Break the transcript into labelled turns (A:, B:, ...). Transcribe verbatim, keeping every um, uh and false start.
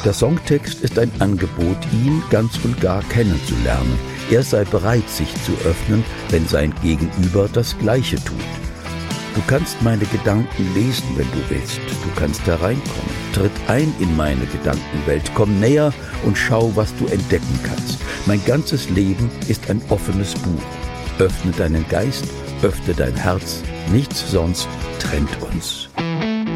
A: Der Songtext ist ein Angebot, ihn ganz und gar kennenzulernen. Er sei bereit, sich zu öffnen, wenn sein Gegenüber das Gleiche tut. Du kannst meine Gedanken lesen, wenn du willst. Du kannst hereinkommen. Tritt ein in meine Gedankenwelt. Komm näher und schau, was du entdecken kannst. Mein ganzes Leben ist ein offenes Buch. Öffne deinen Geist, öffne dein Herz. Nichts sonst trennt uns.